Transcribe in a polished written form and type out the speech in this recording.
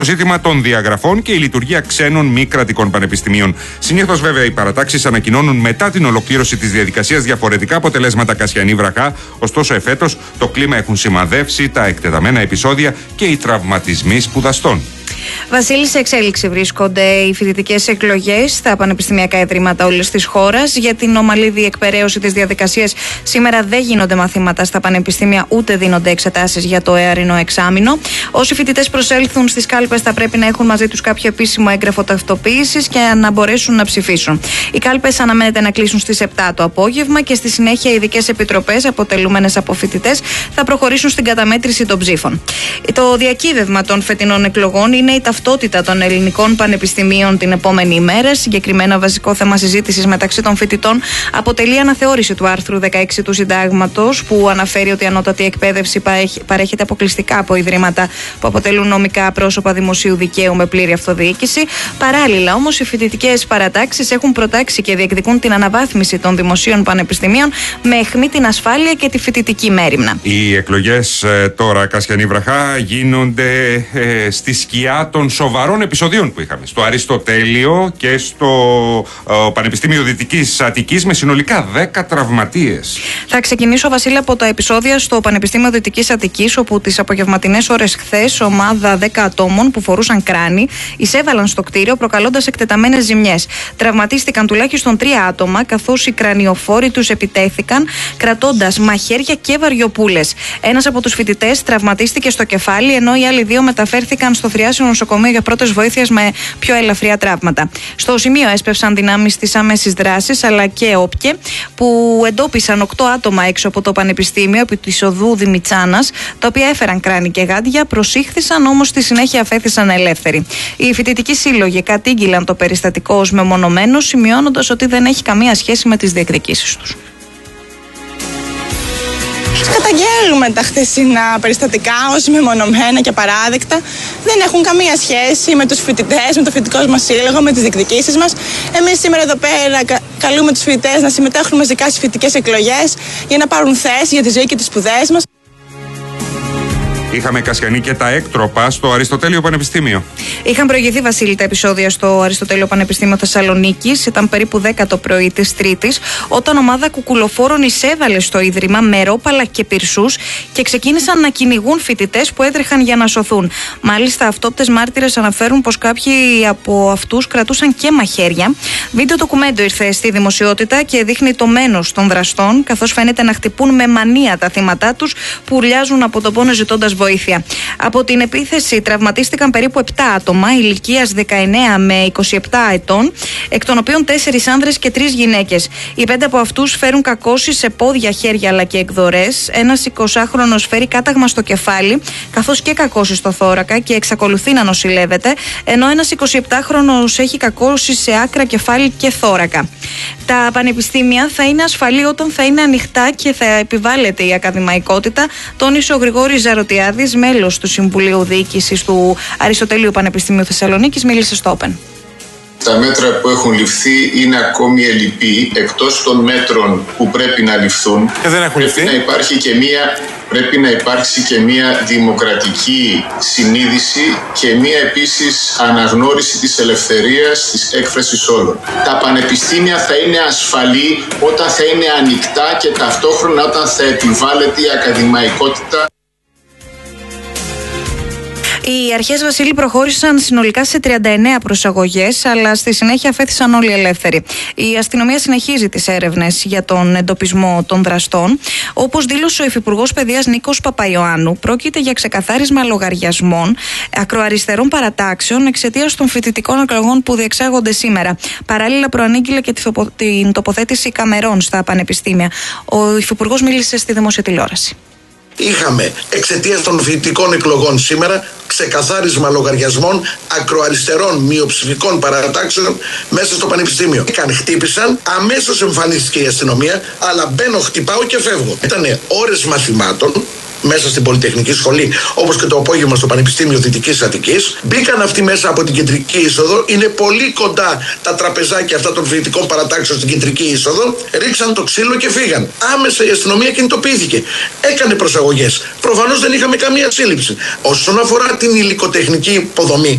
ζήτημα των διαγραφών και η λειτουργία ξένων μη κρατικών πανεπιστημίων. Συνήθως, βέβαια, οι παρατάξεις ανακοινώνουν μετά την ολοκλήρωση της διαδικασίας διαφορετικά αποτελέσματα, Κασιανή Βραχά. Ωστόσο, εφέτος το κλίμα έχουν σημαδεύσει τα εκτεταμένα επεισόδια και οι τραυματισμοί σπουδαστών. Βασίλη, σε εξέλιξη βρίσκονται οι φοιτητικές εκλογές στα πανεπιστημιακά ιδρύματα όλης της χώρας. Για την ομαλή διεκπεραίωση της διαδικασίας, σήμερα δεν γίνονται μαθήματα στα πανεπιστήμια, ούτε δίνονται εξετάσεις για το εαρινό εξάμηνο. Όσοι φοιτητές προσέλθουν στις κάλπες θα πρέπει να έχουν μαζί τους κάποιο επίσημο έγγραφο ταυτοποίησης και να μπορέσουν να ψηφίσουν. Οι κάλπες αναμένεται να κλείσουν στις 7 το απόγευμα και στη συνέχεια οι ειδικές επιτροπές, αποτελούμενες από φοιτητές, θα προχωρήσουν στην καταμέτρηση των ψήφων. Το διακύβευμα των φετινών εκλογών είναι η ταυτότητα των ελληνικών πανεπιστημίων την επόμενη ημέρα. Συγκεκριμένα, βασικό θέμα συζήτησης μεταξύ των φοιτητών αποτελεί αναθεώρηση του άρθρου 16 του Συντάγματος, που αναφέρει ότι η ανώτατη εκπαίδευση παρέχεται αποκλειστικά από ιδρύματα που αποτελούν νομικά πρόσωπα δημοσίου δικαίου με πλήρη αυτοδιοίκηση. Παράλληλα, όμως, οι φοιτητικές παρατάξεις έχουν προτάξει και διεκδικούν την αναβάθμιση των δημοσίων πανεπιστημίων με αιχμή την ασφάλεια και τη φοιτητική μέριμνα. Οι εκλογές τώρα, Κασιανή Βραχά, γίνονται στη σκιά των σοβαρών επεισοδίων που είχαμε στο Αριστοτέλειο και στο Πανεπιστήμιο Δυτικής Αττικής, με συνολικά 10 τραυματίες. Θα ξεκινήσω, Βασίλη, από τα επεισόδια στο Πανεπιστήμιο Δυτικής Αττικής, όπου τις απογευματινές ώρες χθες ομάδα 10 ατόμων που φορούσαν κράνη εισέβαλαν στο κτίριο, προκαλώντας εκτεταμένες ζημιές. Τραυματίστηκαν τουλάχιστον 3 άτομα, καθώς οι κρανιοφόροι τους επιτέθηκαν κρατώντας μαχαίρια και βαριοπούλες. Ένας από τους φοιτητές τραυματίστηκε στο κεφάλι, ενώ οι άλλοι 2 μεταφέρθηκαν στο Θριάσιο νοσοκομείο για πρώτες βοήθειες με πιο ελαφριά τραύματα. Στο σημείο έσπευσαν δυνάμεις της άμεσης δράσης αλλά και όπκε, που εντόπισαν 8 άτομα έξω από το Πανεπιστήμιο επί της οδού Δημητσάνας, τα οποία έφεραν κράνη και γάντια, προσήχθησαν όμως στη συνέχεια αφέθησαν ελεύθεροι. Οι φοιτητικοί σύλλογοι κατήγγειλαν το περιστατικό ως μεμονωμένο, σημειώνοντας ότι δεν έχει καμία σχέση με τις διεκδικήσεις τους. Καταγγέλουμε τα χθεσινά περιστατικά ως μεμονωμένα και παράδεκτα. Δεν έχουν καμία σχέση με τους φοιτητές, με το φοιτητικό μας σύλλογο, με τις διεκδικήσεις μας. Εμείς σήμερα εδώ πέρα καλούμε τους φοιτητές να συμμετέχουν μαζικά στις φοιτητικές εκλογές για να πάρουν θέση για τη ζωή και τις σπουδές μας. Είχαμε, Κασιανή, και τα έκτροπα στο Αριστοτέλειο Πανεπιστήμιο. Είχαν προηγηθεί, Βασίλη, τα επεισόδια στο Αριστοτέλειο Πανεπιστήμιο Θεσσαλονίκης. Ήταν περίπου 10 το πρωί της Τρίτης, όταν ομάδα κουκουλοφόρων εισέβαλε στο ίδρυμα με ρόπαλα και πυρσούς και ξεκίνησαν να κυνηγούν φοιτητές που έτρεχαν για να σωθούν. Μάλιστα, αυτόπτες μάρτυρες αναφέρουν πως κάποιοι από αυτούς κρατούσαν και μαχαίρια. Βίντεο ντοκουμέντο ήρθε στη δημοσιότητα και δείχνει το μένος των δραστών, καθώς φαίνεται να χτυπούν με μανία τα θύματά τους, που ουρλιάζουν από τον πόνο ζητώντας βοήθεια. Από την επίθεση τραυματίστηκαν περίπου 7 άτομα ηλικίας 19 με 27 ετών, εκ των οποίων 4 άνδρες και 3 γυναίκες. Οι 5 από αυτούς φέρουν κακώσεις σε πόδια, χέρια αλλά και εκδορές. Ένας 20χρονος φέρει κάταγμα στο κεφάλι, καθώς και κακώσεις στο θώρακα και εξακολουθεί να νοσηλεύεται, ενώ ένας 27χρονος έχει κακώσεις σε άκρα, κεφάλι και θώρακα. Τα πανεπιστήμια θα είναι ασφαλή όταν θα είναι ανοιχτά και θα επιβάλλεται η ακαδημαϊκότητα, τόνισε ο Γρηγόρης Ζαρωτιάδης, μέλος του Συμβουλίου Διοίκησης του Αριστοτελείου Πανεπιστημίου Θεσσαλονίκης, μίλησε στο Open. Τα μέτρα που έχουν ληφθεί είναι ακόμη ελλειπή, εκτός των μέτρων που πρέπει να ληφθούν. Δεν έχουν ληφθεί. Πρέπει να υπάρξει και μια δημοκρατική συνείδηση και μια επίσης αναγνώριση της ελευθερίας της έκφρασης όλων. Τα πανεπιστήμια θα είναι ασφαλή όταν θα είναι ανοιχτά και ταυτόχρονα όταν θα επιβάλλεται η ακαδημαϊκότητα. Οι αρχές, Βασίλη, προχώρησαν συνολικά σε 39 προσαγωγές, αλλά στη συνέχεια αφέθησαν όλοι ελεύθεροι. Η αστυνομία συνεχίζει τις έρευνες για τον εντοπισμό των δραστών. Όπως δήλωσε ο Υφυπουργός Παιδείας Νίκος Παπαϊωάννου, πρόκειται για ξεκαθάρισμα λογαριασμών ακροαριστερών παρατάξεων εξαιτίας των φοιτητικών εκλογών που διεξάγονται σήμερα. Παράλληλα, προανήγγειλε και την τοποθέτηση καμερών στα πανεπιστήμια. Ο Υφυπουργός μίλησε στη δημόσια τηλεόραση. Είχαμε εξαιτίας των φοιτητικών εκλογών σήμερα ξεκαθάρισμα λογαριασμών ακροαριστερών μειοψηφικών παρατάξεων μέσα στο πανεπιστήμιο. Χτύπησαν, αμέσως εμφανίστηκε η αστυνομία, αλλά μπαίνω, χτυπάω και φεύγω. Ήτανε ώρες μαθημάτων μέσα στην Πολυτεχνική Σχολή, όπως και το απόγευμα στο Πανεπιστήμιο Δυτικής Αττικής. Μπήκαν αυτοί μέσα από την κεντρική είσοδο, είναι πολύ κοντά τα τραπεζάκια αυτά των φοιτητικών παρατάξεων στην κεντρική είσοδο, ρίξαν το ξύλο και φύγαν. Άμεσα η αστυνομία κινητοποιήθηκε. Έκανε προσαγωγές. Προφανώς δεν είχαμε καμία σύλληψη. Όσον αφορά την υλικοτεχνική υποδομή,